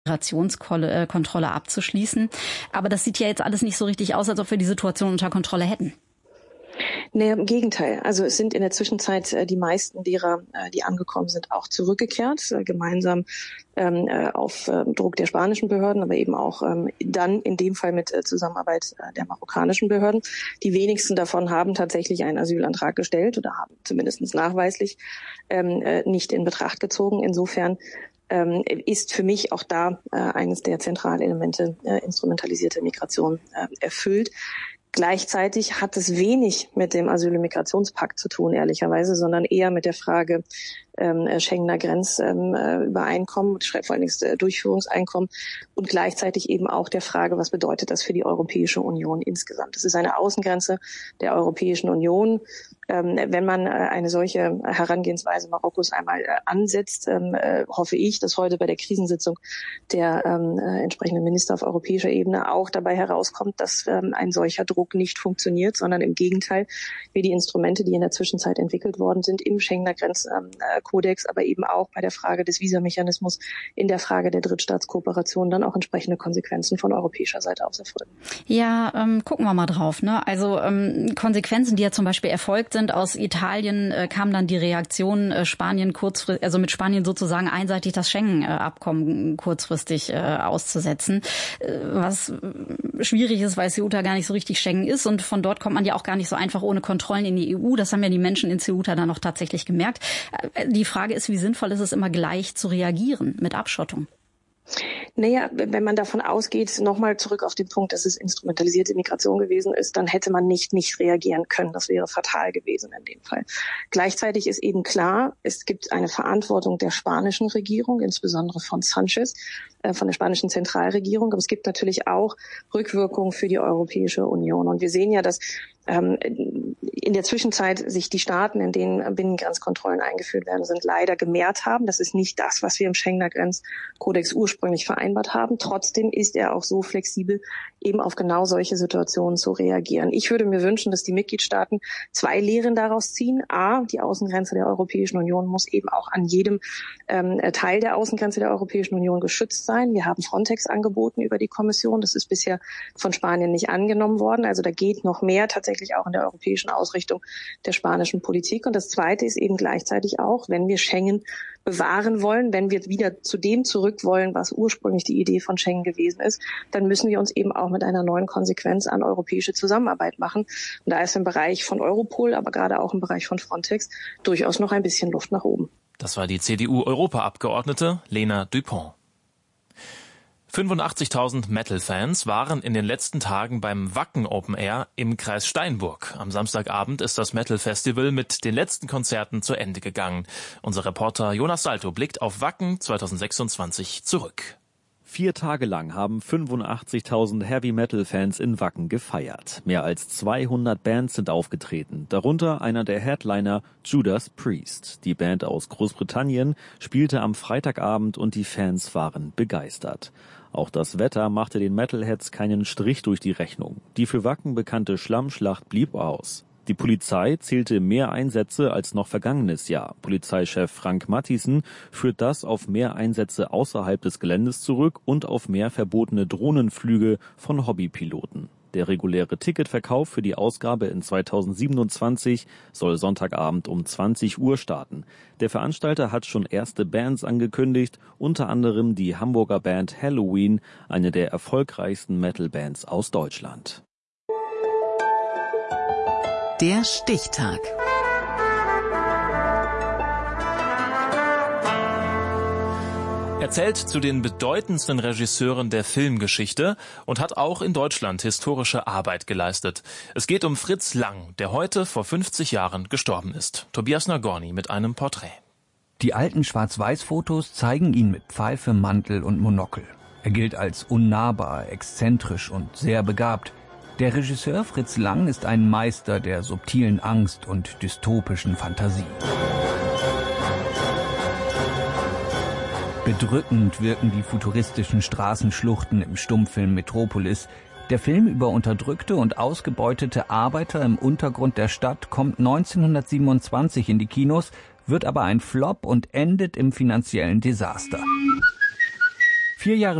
Migrationskontrolle abzuschließen. Aber das sieht ja jetzt alles nicht so richtig aus, als ob wir die Situation unter Kontrolle hätten. Nee, im Gegenteil. Also es sind in der Zwischenzeit die meisten derer, die angekommen sind, auch zurückgekehrt, gemeinsam auf Druck der spanischen Behörden, aber eben auch dann in dem Fall mit Zusammenarbeit der marokkanischen Behörden. Die wenigsten davon haben tatsächlich einen Asylantrag gestellt oder haben zumindest nachweislich nicht in Betracht gezogen. Insofern ist für mich auch da eines der zentralen Elemente instrumentalisierte Migration erfüllt. Gleichzeitig hat es wenig mit dem Asyl- und Migrationspakt zu tun, ehrlicherweise, sondern eher mit der Frage Schengener Grenzübereinkommen, vor allem das Durchführungseinkommen und gleichzeitig eben auch der Frage, was bedeutet das für die Europäische Union insgesamt? Das ist eine Außengrenze der Europäischen Union. Wenn man eine solche Herangehensweise Marokkos einmal ansetzt, hoffe ich, dass heute bei der Krisensitzung der entsprechenden Minister auf europäischer Ebene auch dabei herauskommt, dass ein solcher Druck nicht funktioniert, sondern im Gegenteil, wir die Instrumente, die in der Zwischenzeit entwickelt worden sind, im Schengener Grenzkodex, aber eben auch bei der Frage des Visamechanismus, in der Frage der Drittstaatskooperation dann auch entsprechende Konsequenzen von europäischer Seite aus erfolgen. Ja, gucken wir mal drauf, ne? Also Konsequenzen, die ja zum Beispiel erfolgt sind. Aus Italien kam dann die Reaktion, Spanien kurzfristig, also mit Spanien sozusagen einseitig das Schengen-Abkommen kurzfristig auszusetzen. Was schwierig ist, weil Ceuta gar nicht so richtig Schengen ist und von dort kommt man ja auch gar nicht so einfach ohne Kontrollen in die EU. Das haben ja die Menschen in Ceuta dann auch tatsächlich gemerkt. Die Frage ist, wie sinnvoll ist es immer gleich zu reagieren mit Abschottung? Naja, wenn man davon ausgeht, nochmal zurück auf den Punkt, dass es instrumentalisierte Migration gewesen ist, dann hätte man nicht reagieren können. Das wäre fatal gewesen in dem Fall. Gleichzeitig ist eben klar, es gibt eine Verantwortung der spanischen Regierung, insbesondere von Sanchez, von der spanischen Zentralregierung. Aber es gibt natürlich auch Rückwirkungen für die Europäische Union. Und wir sehen ja, dass in der Zwischenzeit sich die Staaten, in denen Binnengrenzkontrollen eingeführt werden, sind leider gemehrt haben. Das ist nicht das, was wir im Schengener Grenzkodex ursprünglich vereinbart haben. Trotzdem ist er auch so flexibel, eben auf genau solche Situationen zu reagieren. Ich würde mir wünschen, dass die Mitgliedstaaten 2 Lehren daraus ziehen. A, die Außengrenze der Europäischen Union muss eben auch an jedem Teil der Außengrenze der Europäischen Union geschützt sein. Wir haben Frontex angeboten über die Kommission. Das ist bisher von Spanien nicht angenommen worden. Also da geht noch mehr tatsächlich auch in der europäischen Ausrichtung der spanischen Politik. Und das Zweite ist eben gleichzeitig auch, wenn wir Schengen bewahren wollen, wenn wir wieder zu dem zurück wollen, was ursprünglich die Idee von Schengen gewesen ist, dann müssen wir uns eben auch mit einer neuen Konsequenz an europäische Zusammenarbeit machen. Und da ist im Bereich von Europol, aber gerade auch im Bereich von Frontex durchaus noch ein bisschen Luft nach oben. Das war die CDU-Europaabgeordnete Lena Dupont. 85.000 Metal-Fans waren in den letzten Tagen beim Wacken Open Air im Kreis Steinburg. Am Samstagabend ist das Metal-Festival mit den letzten Konzerten zu Ende gegangen. Unser Reporter Jonas Salto blickt auf Wacken 2026 zurück. 4 Tage lang haben 85.000 Heavy-Metal-Fans in Wacken gefeiert. Mehr als 200 Bands sind aufgetreten, darunter einer der Headliner Judas Priest. Die Band aus Großbritannien spielte am Freitagabend und die Fans waren begeistert. Auch das Wetter machte den Metalheads keinen Strich durch die Rechnung. Die für Wacken bekannte Schlammschlacht blieb aus. Die Polizei zählte mehr Einsätze als noch vergangenes Jahr. Polizeichef Frank Matthiessen führt das auf mehr Einsätze außerhalb des Geländes zurück und auf mehr verbotene Drohnenflüge von Hobbypiloten. Der reguläre Ticketverkauf für die Ausgabe in 2027 soll Sonntagabend um 20 Uhr starten. Der Veranstalter hat schon erste Bands angekündigt, unter anderem die Hamburger Band Halloween, eine der erfolgreichsten Metal-Bands aus Deutschland. Der Stichtag. Er zählt zu den bedeutendsten Regisseuren der Filmgeschichte und hat auch in Deutschland historische Arbeit geleistet. Es geht um Fritz Lang, der heute vor 50 Jahren gestorben ist. Tobias Nagorny mit einem Porträt. Die alten Schwarz-Weiß-Fotos zeigen ihn mit Pfeife, Mantel und Monokel. Er gilt als unnahbar, exzentrisch und sehr begabt. Der Regisseur Fritz Lang ist ein Meister der subtilen Angst und dystopischen Fantasie. Bedrückend wirken die futuristischen Straßenschluchten im Stummfilm Metropolis. Der Film über unterdrückte und ausgebeutete Arbeiter im Untergrund der Stadt kommt 1927 in die Kinos, wird aber ein Flop und endet im finanziellen Desaster. 4 Jahre